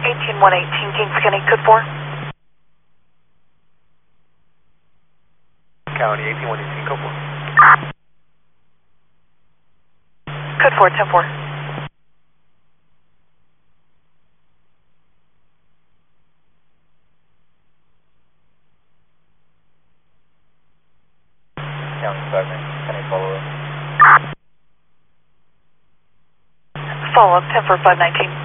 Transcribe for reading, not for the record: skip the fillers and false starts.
18118, Kings County, code 4. County 18118, code 4. Code 4, 10-4. County 5, can I follow up? Follow up, 10-4, 519.